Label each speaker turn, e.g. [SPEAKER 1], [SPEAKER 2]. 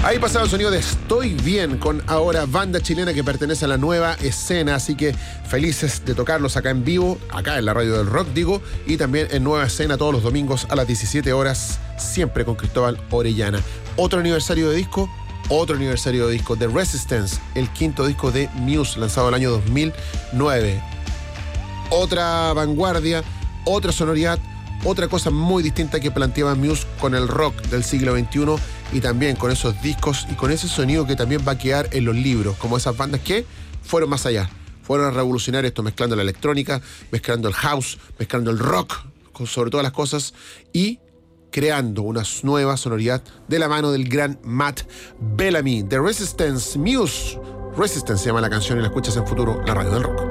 [SPEAKER 1] Ahí pasaba el sonido de Estoy Bien, con ahora banda chilena que pertenece a la nueva escena, así que felices de tocarlos acá en vivo, acá en la radio del rock, digo, y también en Nueva Escena todos los domingos a las 17 horas, siempre con Cristóbal Orellana. Otro aniversario de disco, The Resistance, el quinto disco de Muse, lanzado el año 2009. Otra vanguardia, otra sonoridad, otra cosa muy distinta que planteaba Muse con el rock del siglo XXI y también con esos discos y con ese sonido que también va a quedar en los libros, como esas bandas que fueron más allá, fueron a revolucionar esto, mezclando la electrónica, mezclando el house, mezclando el rock, sobre todas las cosas, y creando una nueva sonoridad de la mano del gran Matt Bellamy. The Resistance, Muse. Resistance se llama la canción y la escuchas en Futuro, la radio del rock.